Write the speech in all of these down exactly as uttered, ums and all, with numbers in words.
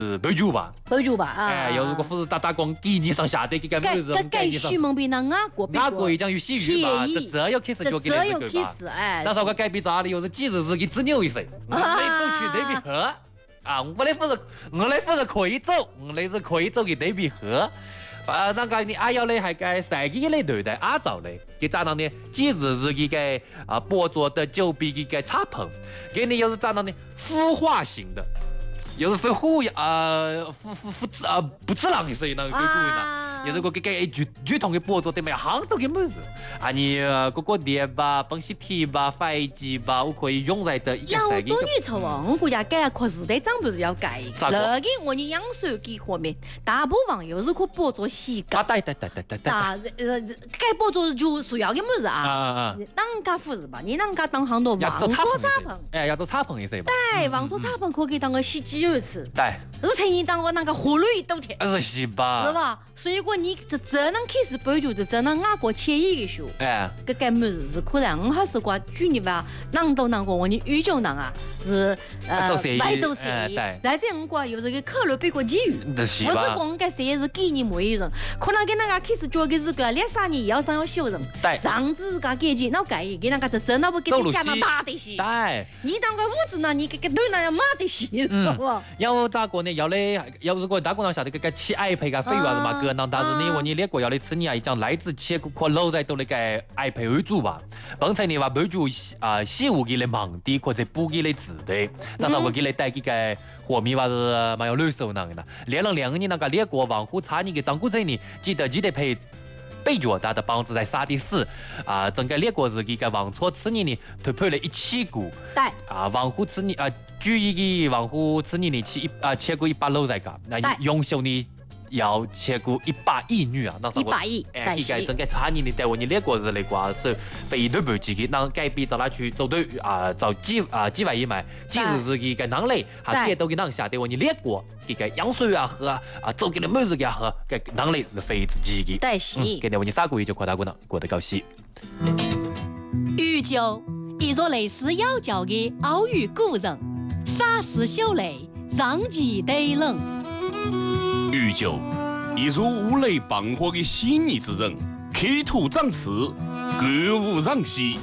是杯酒吧， 杯酒吧啊！ 哎，又如果不是打打工，第一上下的给干妹子， 该该许蒙比那外国外国一讲有洗浴吧，这这要开始就给这这个吧。 哎， 但是我改变咋的？又是几日日给自牛一岁，我那走去那边喝啊！我那不是我那不是可以走，我那是可以走去那边喝。啊，那个你阿要嘞还该赛季嘞对待阿照嘞，给咋样呢？几日日给个啊，薄做的酒杯给个插棚，给你又是咋样呢？孵化型的。又是分虎呀，呃，虎虎虎子啊，不自然的声音那个鬼鬼呢。又是个给给剧剧痛的播做对没？行都给么子啊？你个个店吧，帮西皮吧，飞机吧，我可以用在的一个赛季。 要多你抽啊！我国家改可是队长不是要改？那个我你养水给方面，大部分又是可播做洗干。 啊，对对对对对对。 啊，呃，改播做就需要的么子啊？啊啊！当家不是吧？你当家当行多网错插棚， 哎，要做插棚一些吧？ 对，网错插棚可以当个洗鸡肉吃。 对。 而且你当个那个活绿都甜。 呃，是吧？ 是吧？所以说你这这能开始杯酒的，这能外国惬意的说。哎。这个么子是可能我还是挂举例吧？啷都啷个我你宇宙啷啊是呃外州生意，来这样挂有这个可乐比个机遇，不是光个生意是给你每一人，可能跟那个开始做的是个两三年要上要修人，对，上次个给钱那改，给那个这真那不给你家那大的些，对，你当个屋子呢，你给个对那要马的些，是不？ 要咋个呢？要嘞，要如果大工厂下的个个起矮配个费用嘛，个能但是呢，我你列国要来吃你啊，一讲来自切可老在都那个矮配为主吧，本身你话杯酒啊，洗物给来忙的或者补给来治的，但是我给来带几个货米话是蛮有热手那个的，连了两个你那个列国往后差你给张古城呢，记得记得配。背着他的帮子在杀的死啊！整个列国日给个往错吃你呢，推配了一起股。 对啊，往后吃你啊，举一个往后吃你呢，去一啊切过一百楼在个，那永秀呢要切过一百亿女啊，那一百亿， 哎，这个整个差你的带我你列国日来挂是被都不几个，那改变找他去走对啊，找几啊几万亿买，几日日给个能力，还这都给能下带我你列国。给个羊水啊喝啊，走给了妹子给他喝，给能力是非自己的。 对是。 给你我你啥个月就扩大过呢，过得高兴。 玉酒，一座类似妖教的奥语古人，洒湿秀泪，上极对冷。 玉酒，一座五雷傍火的细腻之人，刻土长刺，歌舞让西。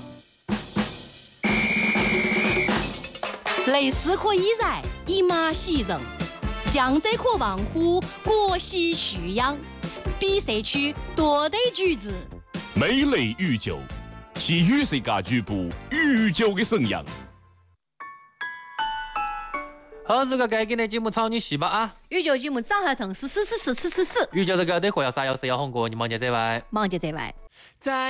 类似可以在一马喜人。江浙可望乎国喜徐阳，比赛区多得举子。 美类玉酒，是与世界局部玉酒的声音。 好，这个该给的节目操你洗吧啊！ 玉酒节目张海腾是是是是是是是。 玉酒这个对火药啥要是要红过，你忙着在外， 忙着在外。在